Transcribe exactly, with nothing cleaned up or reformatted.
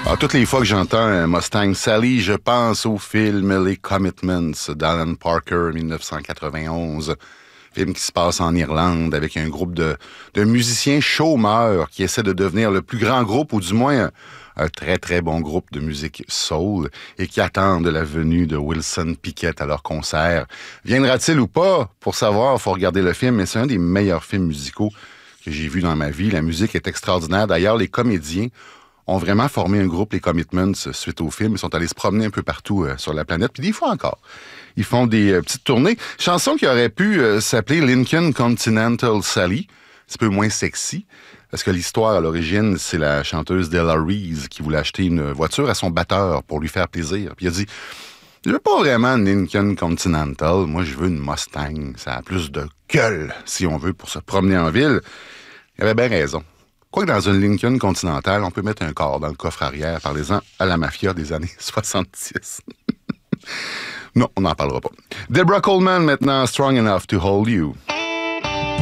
Alors, toutes les fois que j'entends Mustang Sally, je pense au film Les Commitments d'Alan Parker, dix-neuf cent quatre-vingt-onze. Film qui se passe en Irlande avec un groupe de, de musiciens chômeurs qui essaient de devenir le plus grand groupe, ou du moins un, un très très bon groupe de musique soul, et qui attendent la venue de Wilson Pickett à leur concert. Viendra-t-il ou pas? Pour savoir, il faut regarder le film, mais c'est un des meilleurs films musicaux que j'ai vu dans ma vie. La musique est extraordinaire. D'ailleurs, les comédiens ont vraiment formé un groupe, les Commitments, suite au film. Ils sont allés se promener un peu partout euh, sur la planète, puis des fois encore. Ils font des euh, petites tournées. Chanson qui aurait pu euh, s'appeler Lincoln Continental Sally. C'est un peu moins sexy, parce que l'histoire, à l'origine, c'est la chanteuse Della Reese qui voulait acheter une voiture à son batteur pour lui faire plaisir. Puis il a dit, je veux pas vraiment une Lincoln Continental, moi je veux une Mustang. Ça a plus de gueule, si on veut, pour se promener en ville. Il avait bien raison. Quoique dans une Lincoln Continental, on peut mettre un corps dans le coffre arrière, parlez-en à la mafia des années soixante-dix. Non, on n'en parlera pas. Deborah Coleman, maintenant, Strong Enough to Hold You.